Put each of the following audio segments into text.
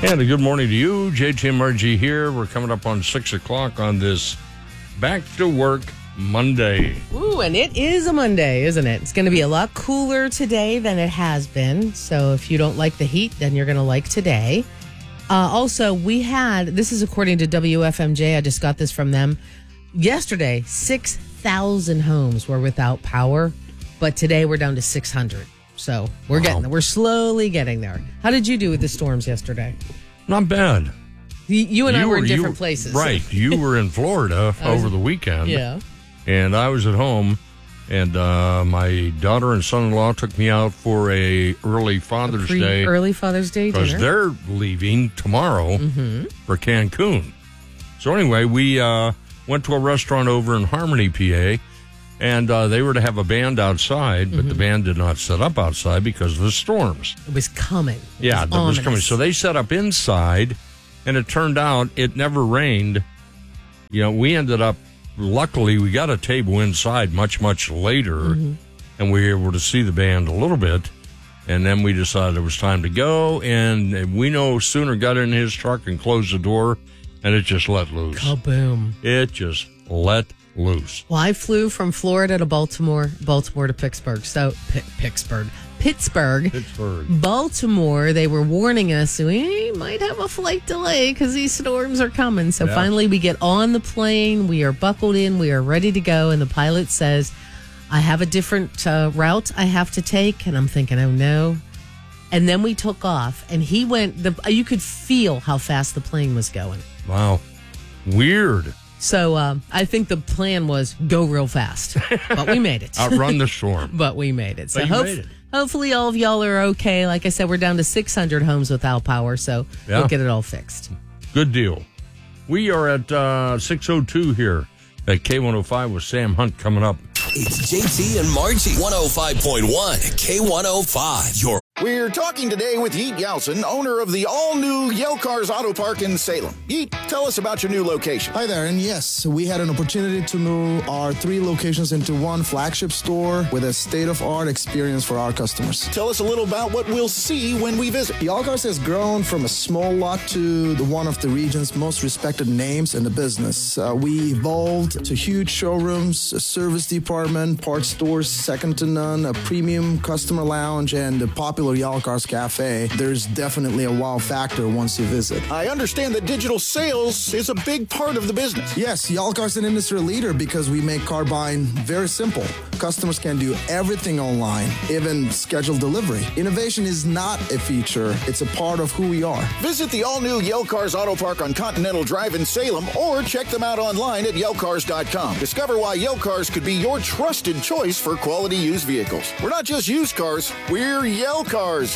And a good morning to you. JT and Margie here. We're coming up on 6 o'clock on this Back to Work Monday. Ooh, and it is a Monday, isn't it? It's going to be a lot cooler today than it has been. So if you don't like the heat, then you're going to like today. Also, this is according to WFMJ. I just got this from them. Yesterday, 6,000 homes were without power, but today we're down to 600. So we're slowly getting there. How did you do with the storms yesterday? Not bad. You and I were in different places. Right. You were in Florida over the weekend. Yeah. And I was at home, and my daughter and son-in-law took me out for a early Father's Day. Early Father's Day dinner. Because they're leaving tomorrow for Cancun. So anyway, we went to a restaurant over in Harmony, PA, and they were to have a band outside, but the band did not set up outside because of the storms. It was coming. It was coming. So they set up inside, and it turned out it never rained. You know, we ended up, luckily, we got a table inside much, much later, and we were able to see the band a little bit. And then we decided it was time to go, and we no sooner got in his truck and closed the door, and it just let loose. Kaboom. It just let loose. Well, I flew from Florida to Baltimore to Pittsburgh. So, Pittsburgh. Baltimore, they were warning us we might have a flight delay because these storms are coming. So finally we get on the plane. We are buckled in. We are ready to go. And the pilot says, I have a different route I have to take. And I'm thinking, oh, no. And then we took off. And he went, you could feel how fast the plane was going. Wow. Weird. So I think the plan was go real fast. But we made it. Outrun the storm. But we made it. So made it. Hopefully all of y'all are okay. Like I said, we're down to 600 homes without power, so we'll get it all fixed. Good deal. We are at 6:02 here at K105 with Sam Hunt coming up. It's JT and Margie, 105.1 K105. We're talking today with Yeet Yeltsin, owner of the all-new Yale Cars Auto Park in Salem. Yeet, tell us about your new location. Hi there, and yes, we had an opportunity to move our 3 locations into one flagship store with a state-of-art experience for our customers. Tell us a little about what we'll see when we visit. Yale Cars has grown from a small lot to one of the region's most respected names in the business. We evolved to huge showrooms, a service department, parts stores second to none, a premium customer lounge, and a popular Yale Cars Cafe. There's definitely a wow factor once you visit. I understand that digital sales is a big part of the business. Yes, Yale Cars is an industry leader because we make car buying very simple. Customers can do everything online, even schedule delivery. Innovation is not a feature, it's a part of who we are. Visit the all-new Yale Cars Auto Park on Continental Drive in Salem or check them out online at YaleCars.com. Discover why Yale Cars could be your trusted choice for quality used vehicles. We're not just used cars, we're Yale Cars.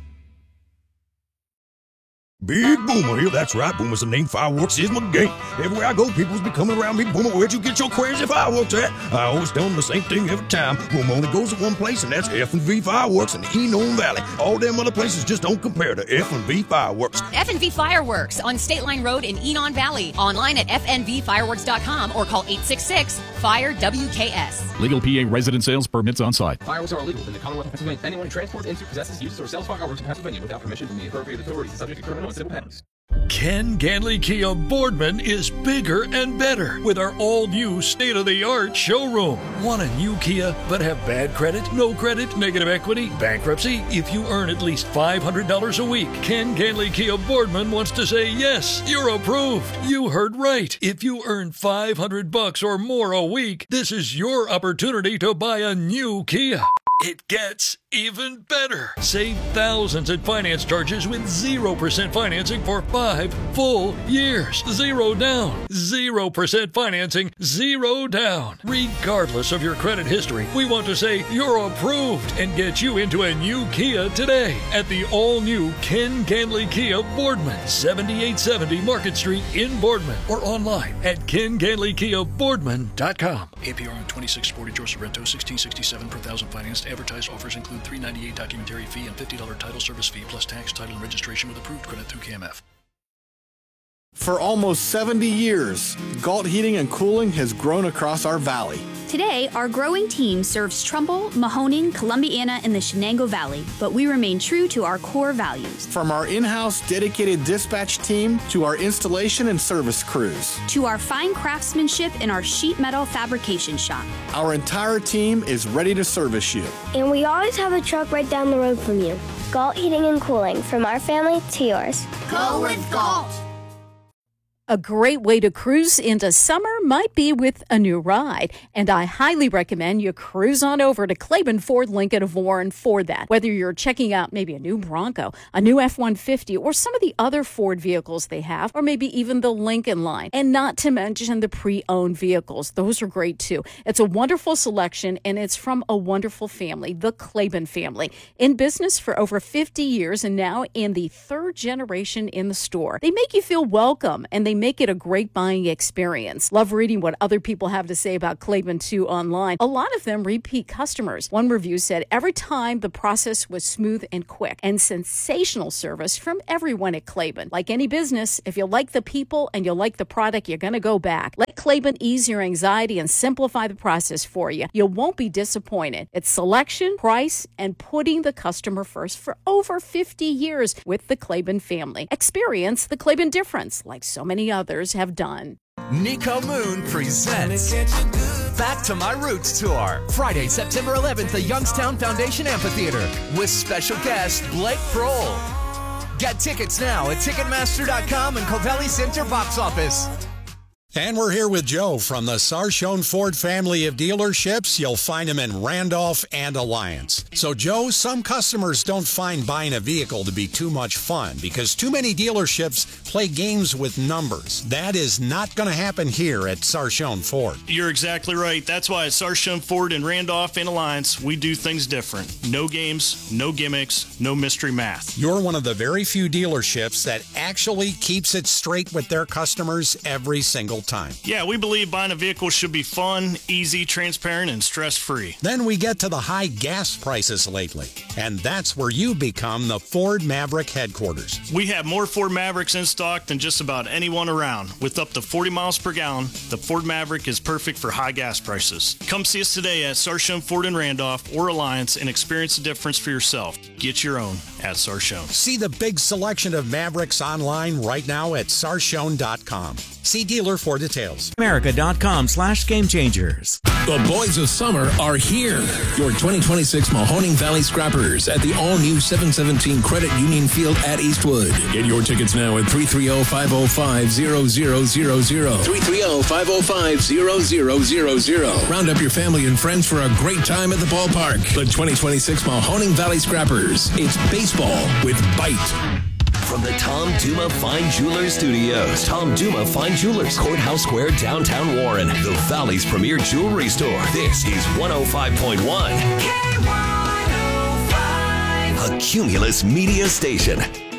Big Boomer here, that's right, Boomer's the name, fireworks is my game. Everywhere I go, people's be coming around me, Boomer, where'd you get your crazy fireworks at? I always tell them the same thing every time. Boomer only goes to one place, and that's F&V Fireworks in the Enon Valley. All them other places just don't compare to F&V Fireworks. F&V Fireworks on State Line Road in Enon Valley. Online at fnvfireworks.com or call 866-FIRE-WKS. Legal PA resident sales permits on site. Fireworks are illegal in the Commonwealth of Pennsylvania. Anyone who transports, into, possesses, uses, or sells fireworks in Pennsylvania without permission from the appropriate authorities is subject to criminal and civil penalties. Ken Ganley Kia Boardman is bigger and better with our all-new state-of-the-art showroom. Want a new Kia but have bad credit, no credit, negative equity, bankruptcy? If you earn at least $500 a week, Ken Ganley Kia Boardman wants to say, yes, you're approved. You heard right. If you earn $500 or more a week, this is your opportunity to buy a new Kia. It gets even better. Save thousands in finance charges with 0% financing for 5 full years. Zero down. 0% financing. Zero down. Regardless of your credit history, we want to say you're approved and get you into a new Kia today at the all-new Ken Ganley Kia Boardman, 7870 Market Street in Boardman, or online at kenganleykiaboardman.com. APR on 2640 George Sorrento, $1667 per thousand financed. Advertised offers include $398 documentary fee and $50 title service fee plus tax, title, and registration with approved credit through KMF. For almost 70 years, Galt Heating and Cooling has grown across our valley. Today, our growing team serves Trumbull, Mahoning, Columbiana, and the Shenango Valley, but we remain true to our core values. From our in-house dedicated dispatch team to our installation and service crews. To our fine craftsmanship in our sheet metal fabrication shop. Our entire team is ready to service you. And we always have a truck right down the road from you. Galt Heating and Cooling, from our family to yours. Go with Galt! A great way to cruise into summer might be with a new ride, and I highly recommend you cruise on over to Claiborne Ford Lincoln of Warren for that. Whether you're checking out maybe a new Bronco, a new F-150, or some of the other Ford vehicles they have, or maybe even the Lincoln line, and not to mention the pre-owned vehicles. Those are great too. It's a wonderful selection, and it's from a wonderful family, the Claiborne family, in business for over 50 years and now in the third generation in the store. They make you feel welcome, and they make it a great buying experience. Love reading what other people have to say about Claiborne too online. A lot of them repeat customers. One review said every time the process was smooth and quick, and sensational service from everyone at Claiborne. Like any business, if you like the people and you like the product, you're going to go back. Let Claiborne ease your anxiety and simplify the process for you. You won't be disappointed. It's selection, price, and putting the customer first for over 50 years with the Claiborne family. Experience the Claiborne difference like so many others have done. Nico Moon presents Back to My Roots Tour. Friday, September 11th, at Youngstown Foundation Amphitheater with special guest Blake Kroll. Get tickets now at Ticketmaster.com and Covelli Center box office. And we're here with Joe from the Sarshone Ford family of dealerships. You'll find them in Randolph and Alliance. So, Joe, some customers don't find buying a vehicle to be too much fun because too many dealerships play games with numbers. That is not going to happen here at Sarshone Ford. You're exactly right. That's why at Sarshone Ford in Randolph and Alliance, we do things different. No games, no gimmicks, no mystery math. You're one of the very few dealerships that actually keeps it straight with their customers every single time. Yeah, we believe buying a vehicle should be fun, easy, transparent, and stress-free. Then we get to the high gas prices lately, and that's where you become the Ford Maverick headquarters. We have more Ford Mavericks in stock than just about anyone around. With up to 40 miles per gallon, the Ford Maverick is perfect for high gas prices. Come see us today at Sarshone Ford in Randolph or Alliance and experience the difference for yourself. Get your own at Sarshone. See the big selection of Mavericks online right now at Sarshone.com. See dealer for details. America.com/gamechangers. The boys of summer are here. Your 2026 Mahoning Valley Scrappers at the all-new 717 Credit Union Field at Eastwood. Get your tickets now at 330-505-0000. 330-505-0000. Round up your family and friends for a great time at the ballpark. The 2026 Mahoning Valley Scrappers. It's baseball with bite. From the Tom Duma Fine Jewelers Studios, Tom Duma Fine Jewelers, Courthouse Square, downtown Warren, the Valley's premier jewelry store. This is 105.1 K105, a Cumulus Media Station.